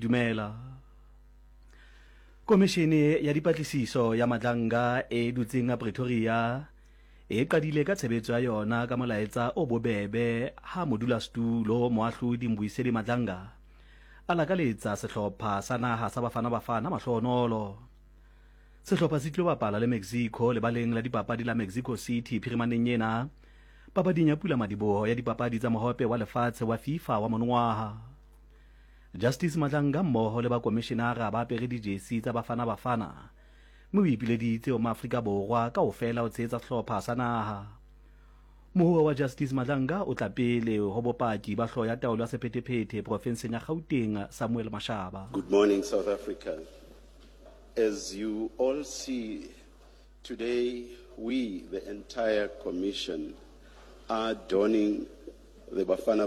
Dumela. Komishene ya dipatlisiso ya Madlanga e dutseng a Pretoria e qadile ka tshebetso ya yona ka molaetsa o bobebe ha modulasetulo Moahlodi Mbuyiseni Madlanga a lakaletsa sehlopha sa naha sa Bafana mahlonolo. Sehlopha se tlo bapala le Mexico lebaleng la dipapadi la Mexico City phirimaneng ena papading ya Pula Madiboho ya dipapadi tsa mohope wa lefatshe wa FIFA wa monongwaha. Justice Madlanga mmoho le ba komishenara ba apere dijesi tsa Bafana mme o ipileditse o Maafrika Borwa kaofela o tshehetsa sehlopha sa naha. Mohuwa wa Justice Madlanga o tla pele ho bopaki ba hloho ya taolo ya sephethephethe profenseng ya Gauteng Samuel Mashaba. Good morning, South Africa. As you all see, today we, the entire Commission, are donning the Bafana